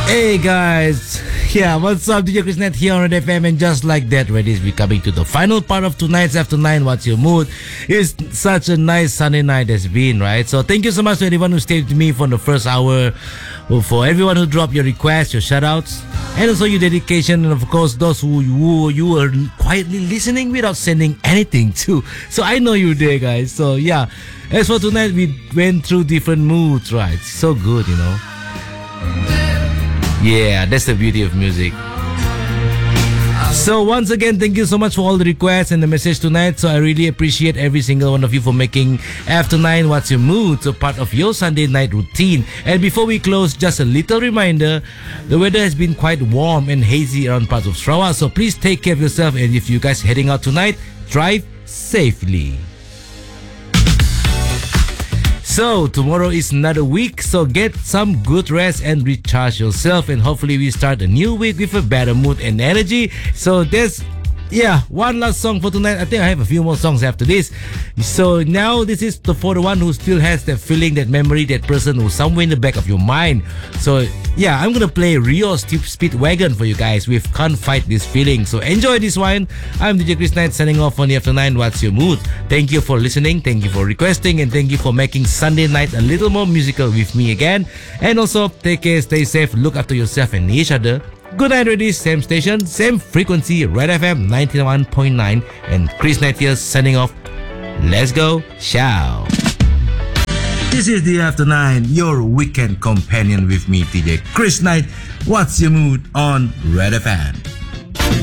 Hey guys, yeah, what's up? DJ Chris Net here on Red FM, and just like that, we're coming to the final part of tonight's After 9. What's your mood? It's such a nice Sunday night has been, right? So thank you so much to anyone who stayed with me for the first hour, for everyone who dropped your requests, your shoutouts, and also your dedication, and of course those who you were quietly listening without sending anything to. So I know you're there, guys. So yeah, as for tonight, we went through different moods, right? So good, you know. Yeah, that's the beauty of music. So once again, thank you so much for all the requests and the message tonight. So I really appreciate every single one of you for making After 9 What's Your Mood so part of your Sunday night routine. And before we close, just a little reminder, the weather has been quite warm and hazy around parts of Sarawak. So please take care of yourself, and if you guys heading out tonight, drive safely. So tomorrow is another week, so get some good rest and recharge yourself, and hopefully we start a new week with a better mood and energy. So there's one last song for tonight. I think I have a few more songs after this. So now this is for the one who still has that feeling, that memory, that person who's somewhere in the back of your mind. So yeah, I'm gonna play Rio Speedwagon for you guys with Can't Fight This Feeling. So enjoy this one. I'm DJ Chris Knight signing off on the After 9 What's Your Mood. Thank you for listening, thank you for requesting, and thank you for making Sunday night a little more musical with me again. And also take care, stay safe, look after yourself and each other. Good night, ready. Same station, same frequency, Red FM 91.9, and Chris Knight here signing off. Let's go, ciao. This is the After 9, your weekend companion with me, DJ Chris Knight. What's your mood on Red FM?